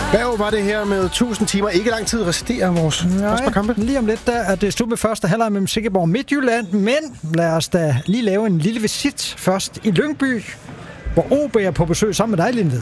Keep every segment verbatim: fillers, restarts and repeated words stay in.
Hvad var det her med tusind timer? Ikke lang tid residerer vores første kampe. Lige om lidt, der er det slut med første halvleg mellem Silkeborg og Midtjylland. Men lad os da lige lave en lille visit først i Lyngby, hvor O B er på besøg sammen med dig, Lindved.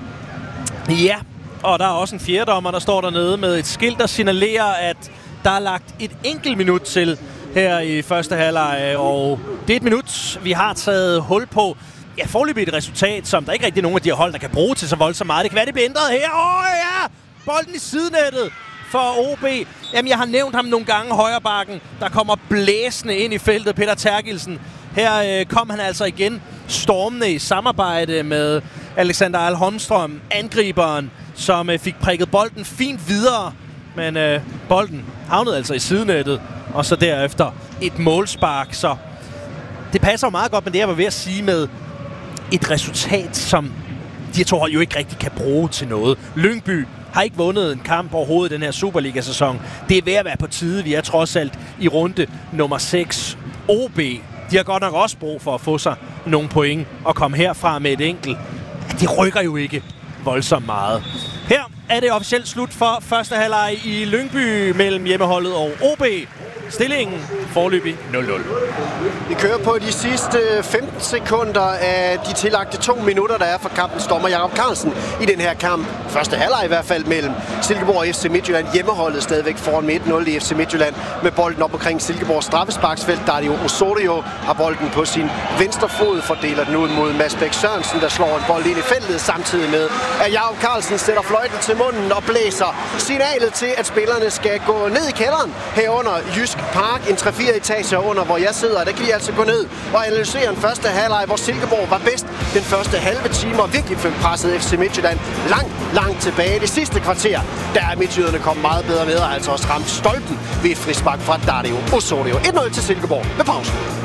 Ja, og der er også en fjerdommer, der står dernede med et skilt, der signalerer, at der er lagt et enkelt minut til her i første halvleg. Og det er et minut, vi har taget hul på. Ja, foreløbig et resultat, som der ikke rigtig er nogen af de her hold, der kan bruge til så voldsomt meget. Det kan være, det bliver ændret her. Åh oh, ja! Bolden i sidenettet for O B. Jamen, jeg har nævnt ham nogle gange, højrebakken, der kommer blæsende ind i feltet, Peter Terkelsen. Her øh, kom han altså igen stormende i samarbejde med Alexander Ahl Holmstrøm, angriberen, som øh, fik prikket bolden fint videre. Men øh, bolden havnede altså i sidenettet, og så derefter et målspark. Så det passer jo meget godt med det, jeg var ved at sige med et resultat, som de to hold jo ikke rigtig kan bruge til noget. Lyngby har ikke vundet en kamp overhovedet i den her Superliga-sæson. Det er ved at være på tide. Vi er trods alt i runde nummer seks. O B, de har godt nok også brug for at få sig nogle point og komme herfra med et enkelt. De rykker jo ikke voldsomt meget. Her er det officielt slut for første halvleg i Lyngby mellem hjemmeholdet og O B. Stillingen foreløbig nul nul. Vi kører på de sidste femten sekunder af de tillagte to minutter, der er for kampens dommer Jakob Carlsen i den her kamp. Første halvleg i hvert fald mellem Silkeborg og F C Midtjylland. Hjemmeholdet stadigvæk foran med et nul i F C Midtjylland med bolden op omkring Silkeborgs straffesparksfelt. Dario Osorio har bolden på sin venstre fod, fordeler den ud mod Mads Bæk Sørensen, der slår en bold ind i feltet, samtidig med at Jakob Carlsen sætter fløjten til munden og blæser signalet til, at spillerne skal gå ned i kælderen herunder Jysk Park, en tre fire etager under, hvor jeg sidder. Der kan vi altså gå ned og analysere en første halvleg, hvor Silkeborg var bedst den første halve time og virkelig fik presset F C Midtjylland langt, langt tilbage. Det sidste kvarter, der er midtjyderne kommet meget bedre med, og altså også ramt stolpen ved et frispark fra Dario Osorio. et nul til Silkeborg ved pausen.